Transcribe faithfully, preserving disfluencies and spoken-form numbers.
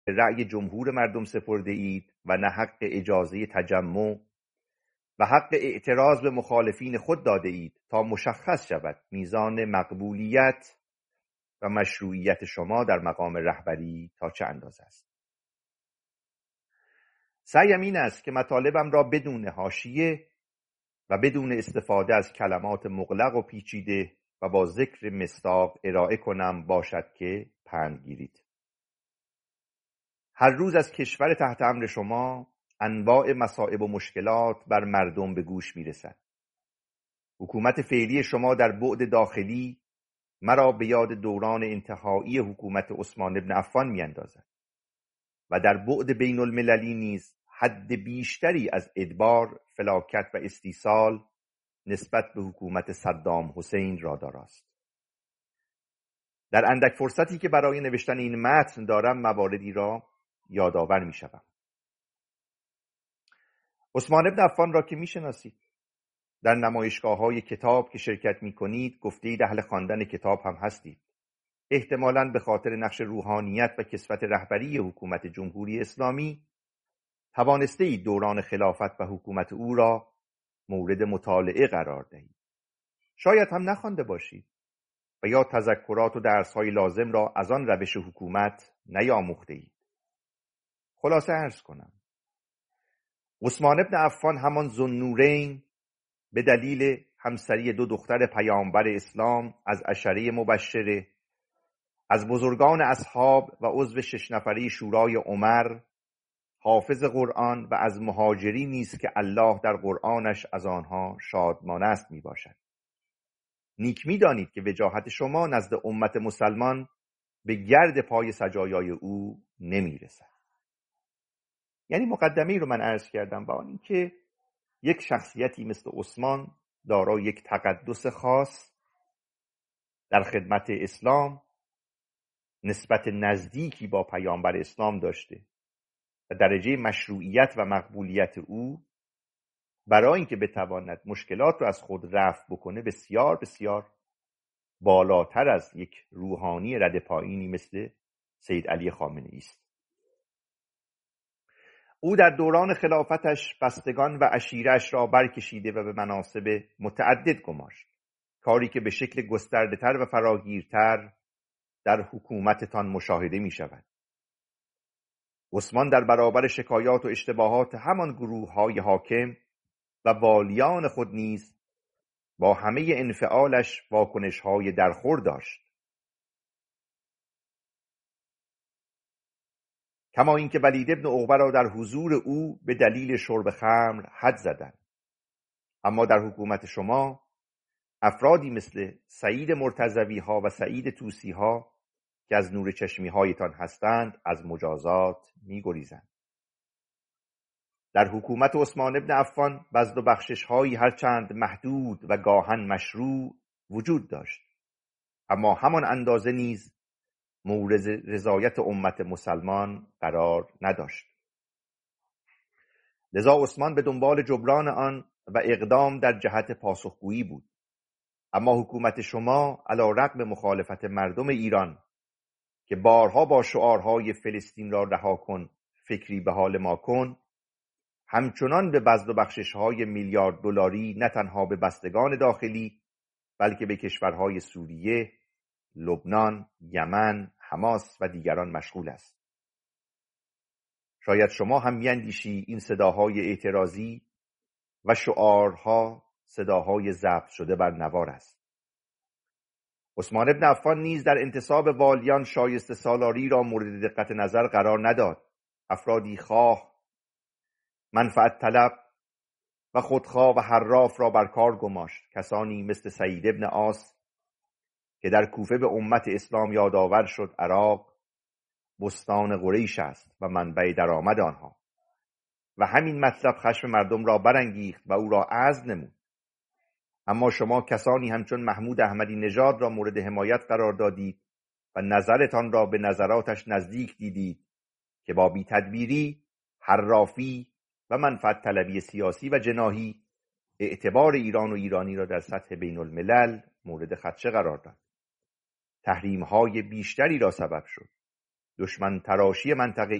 رأی جمهور مردم سپرده اید و نه حق اجازه تجمع و حق اعتراض به مخالفین خود داده اید تا مشخص شود میزان مقبولیت و مشروعیت شما در مقام رهبری تا چه اندازه است. سعیم این است که مطالبم را بدون حاشیه و بدون استفاده از کلمات مغلق و پیچیده و با ذکر مصداق ارائه کنم، باشد که پند گیرید. هر روز از کشور تحت امر شما انواع مصائب و مشکلات بر مردم به گوش میرسد. حکومت فعلی شما در بعد داخلی مرا به یاد دوران انتهایی حکومت عثمان بن عفان میاندازد و در بعد بین المللی نیز حد بیشتری از ادبار، فلاکت و استیصال نسبت به حکومت صدام حسین را داراست. در اندک فرصتی که برای نوشتن این متن دارم مواردی را یادآور می شدم. عثمان بن عفان را که می شناسید. در نمایشگاه های کتاب که شرکت می کنید گفتید اهل خواندن کتاب هم هستید. احتمالاً به خاطر نقش روحانیت و کسوت رهبری حکومت جمهوری اسلامی توانسته اید دوران خلافت و حکومت او را مورد مطالعه قرار دهید. شاید هم نخوانده باشید و یا تذکرات و درس‌های لازم را از آن روش حکومت نیاموخته اید. خلاصه عرض کنم. عثمان بن عفان همان ذوالنورین به دلیل همسری دو دختر پیامبر اسلام از عشره مبشره، از بزرگان اصحاب و عضو شش نفره شورای عمر، حافظ قرآن و از مهاجری نیست که الله در قرآنش از آنها شادمانه است می باشد. نیک می دانید که وجاهت شما نزد امت مسلمان به گرد پای سجایای او نمی رسد. یعنی مقدمه ای رو من عرض کردم با آن که یک شخصیتی مثل عثمان دارای یک تقدس خاص در خدمت اسلام نسبت نزدیکی با پیامبر اسلام داشته و درجه مشروعیت و مقبولیت او برای اینکه بتواند مشکلات را از خود رفع بکنه بسیار بسیار بالاتر از یک روحانی رده پایینی مثل سید علی خامنه‌ای است. او در دوران خلافتش بستگان و عشیره‌اش را برکشیده و به مناصب متعدد گماشت، کاری که به شکل گسترده‌تر و فراگیرتر در حکومتتان مشاهده می شود. عثمان در برابر شکایات و اشتباهات همان گروه‌های حاکم و والیان خود نیز با همه انفعالش واکنش‌های درخور داشت. کما اینکه ولید ابن عقبه را در حضور او به دلیل شرب خمر حد زدند. اما در حکومت شما افرادی مثل سعید مرتضوی ها و سعید طوسی ها که از نور چشمی هایتان هستند از مجازات می گریزند. در حکومت عثمان بن عفان بذل و بخشش هایی هرچند محدود و گاهن مشروع وجود داشت، اما همان اندازه نیز مورد رضایت امت مسلمان قرار نداشت. لذا عثمان به دنبال جبران آن و اقدام در جهت پاسخگویی بود. اما حکومت شما علی رغم مخالفت مردم ایران که بارها با شعارهای فلسطین را رها کن، فکری به حال ما کن، همچنان به بذل و بخشش‌های میلیارد دلاری نه تنها به بستگان داخلی بلکه به کشورهای سوریه، لبنان، یمن، حماس و دیگران مشغول است. شاید شما هم میاندیشی این صداهای اعتراضی و شعارها صداهای ضبط شده بر نوار است. عثمان بن عفان نیز در انتصاب والیان شایسته سالاری را مورد دقت نظر قرار نداد. افرادی خواه، منفعت طلب و خودخواه و حراف را بر کار گماشت. کسانی مثل سعید ابن عاص که در کوفه به امت اسلام یادآور شد عراق بستان قریش است و منبع درآمد آنها و همین مطلب خشم مردم را برانگیخت و او را عزل نمود. اما شما کسانی همچون محمود احمدی نژاد را مورد حمایت قرار دادید و نظرتان را به نظراتش نزدیک دیدید که با بی تدبیری، حرافی و منفعت طلبی سیاسی و جناحی اعتبار ایران و ایرانی را در سطح بین الملل مورد خدشه قرار داد. تحریم‌های بیشتری را سبب شد. دشمن تراشی منطقه